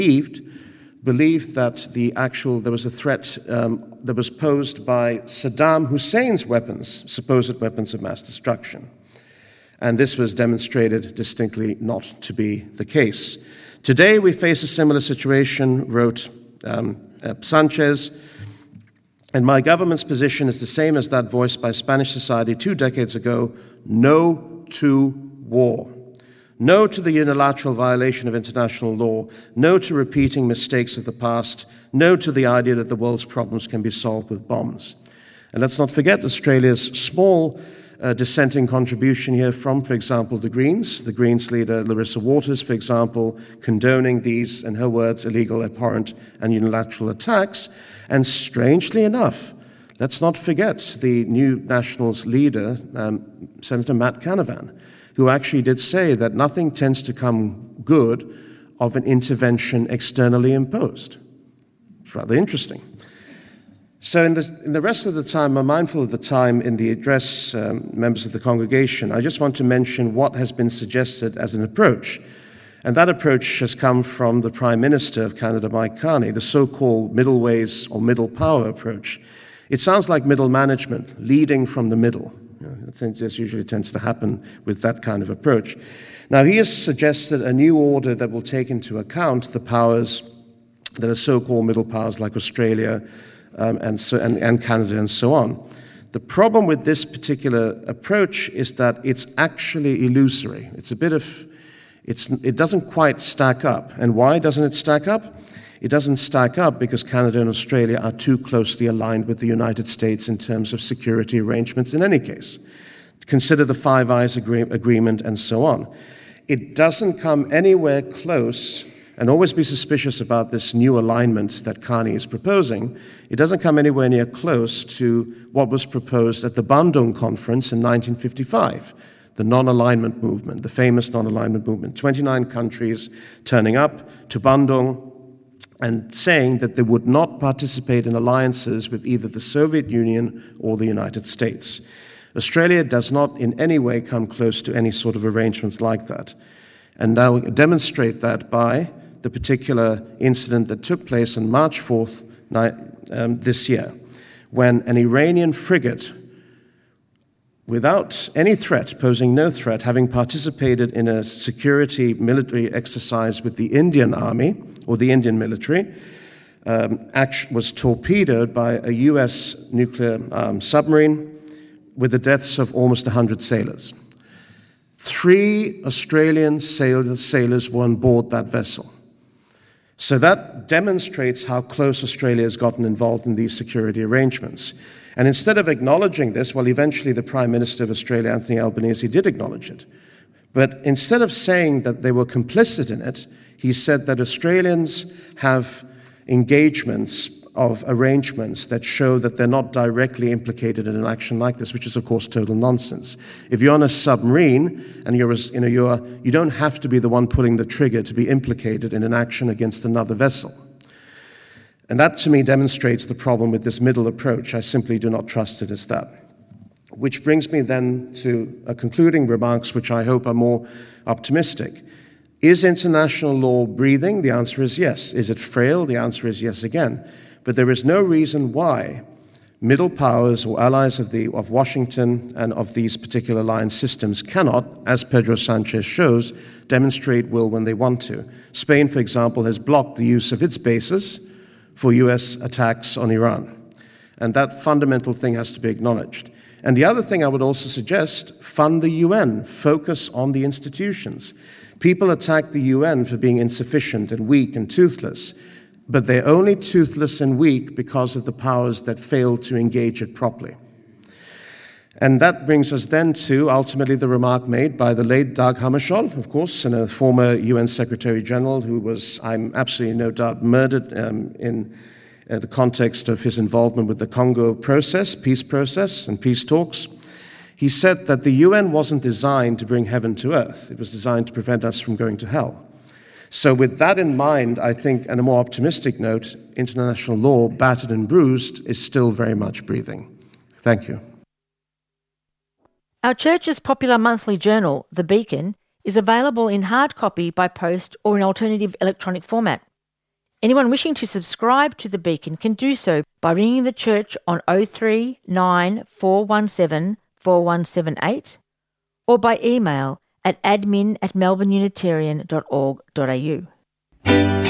believed that there was a threat that was posed by Saddam Hussein's supposed weapons of mass destruction. And this was demonstrated distinctly not to be the case. Today we face a similar situation, wrote Sanchez, and my government's position is the same as that voiced by Spanish society 2 decades ago: no to war. No to the unilateral violation of international law. No to repeating mistakes of the past. No to the idea that the world's problems can be solved with bombs. And let's not forget Australia's small dissenting contribution here from, for example, the Greens leader Larissa Waters, for example, condoning these, in her words, illegal, abhorrent, and unilateral attacks. And strangely enough, let's not forget the New Nationals leader, Senator Matt Canavan, who actually did say that nothing tends to come good of an intervention externally imposed. It's rather interesting. So in the rest of the time, I'm mindful of the time in the address, members of the congregation. I just want to mention what has been suggested as an approach. And that approach has come from the Prime Minister of Canada, Mike Carney, the so-called middle ways or middle power approach. It sounds like middle management, leading from the middle. This usually tends to happen with that kind of approach. Now, he has suggested a new order that will take into account the powers that are so-called middle powers like Australia and Canada and so on. The problem with this particular approach is that it's actually illusory. It doesn't quite stack up. And why doesn't it stack up? It doesn't stack up because Canada and Australia are too closely aligned with the United States in terms of security arrangements in any case. Consider the Five Eyes Agreement and so on. It doesn't come anywhere close, and always be suspicious about this new alignment that Carney is proposing. It doesn't come anywhere near close to what was proposed at the Bandung Conference in 1955, the non-alignment movement, the famous non-alignment movement. 29 countries turning up to Bandung and saying that they would not participate in alliances with either the Soviet Union or the United States. Australia does not in any way come close to any sort of arrangements like that. And now demonstrate that by the particular incident that took place on March 4th this year, when an Iranian frigate, without any threat, posing no threat, having participated in a security military exercise with the Indian Army, or the Indian military, was torpedoed by a U.S. nuclear submarine with the deaths of almost 100 sailors. 3 Australian sailors were on board that vessel. So that demonstrates how close Australia has gotten involved in these security arrangements. And instead of acknowledging this, well, eventually the Prime Minister of Australia, Anthony Albanese, did acknowledge it. But instead of saying that they were complicit in it, he said that Australians have engagements of arrangements that show that they're not directly implicated in an action like this, which is, of course, total nonsense. If you're on a submarine and you don't have to be the one pulling the trigger to be implicated in an action against another vessel. And that, to me, demonstrates the problem with this middle approach. I simply do not trust it as that. Which brings me then to concluding remarks, which I hope are more optimistic. Is international law breathing? The answer is yes. Is it frail? The answer is yes again. But there is no reason why middle powers or allies of Washington and of these particular alliance systems cannot, as Pedro Sanchez shows, demonstrate will when they want to. Spain, for example, has blocked the use of its bases for U.S. attacks on Iran. And that fundamental thing has to be acknowledged. And the other thing I would also suggest, fund the UN, focus on the institutions. People attack the UN for being insufficient and weak and toothless, but they're only toothless and weak because of the powers that fail to engage it properly. And that brings us then to, ultimately, the remark made by the late Dag Hammarskjöld, of course, and a former UN Secretary General who was, I'm absolutely no doubt, murdered in the context of his involvement with the Congo process, peace process and peace talks. He said that the UN wasn't designed to bring heaven to earth. It was designed to prevent us from going to hell. So with that in mind, I think, on a more optimistic note, international law, battered and bruised, is still very much breathing. Thank you. Our church's popular monthly journal, The Beacon, is available in hard copy by post or in alternative electronic format. Anyone wishing to subscribe to The Beacon can do so by ringing the church on 03 9 417 4178 or by email at admin@melbourneunitarian.org.au.